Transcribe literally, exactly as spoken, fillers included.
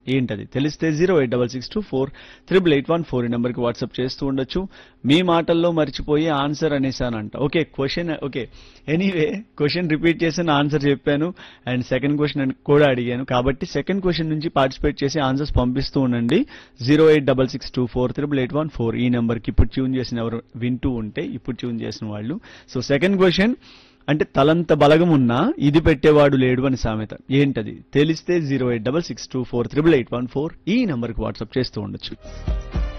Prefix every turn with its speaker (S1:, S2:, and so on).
S1: ఏంటది తెలిస్తే zero eight double six two four triple eight one four ఈ నెంబర్కి వాట్సాప్ చేస్తూ ఉండొచ్చు. మీ మాటల్లో మర్చిపోయి answer అనేసానంట. Okay question okay anyway question repeat చేసి నా ఆన్సర్ చెప్పాను అండ్ సెకండ్ క్వశ్చన్ కూడా అడిగాను కాబట్టి సెకండ్ క్వశ్చన్ నుంచి పార్టిసిపేట్ చేసి ఆన్సర్స్ పంపిస్తూ ఉండండి. Zero eight double six two four triple eight one four ఈ నెంబర్కి ఇప్పుడు ట్యూన్ చేసిన ఎవరు వింటూ ఉంటే ఇప్పుడు ట్యూన్ చేసిన వాళ్ళు. సో సెకండ్ క్వశ్చన్ అంటే తలంత బలగం ఉన్నా ఇది పెట్టేవాడు లేడు అని సామెత ఏంటది తెలిస్తే zero eight double six two four triple eight one four ఈ నెంబర్కి వాట్సాప్ చేస్తూ ఉండొచ్చు.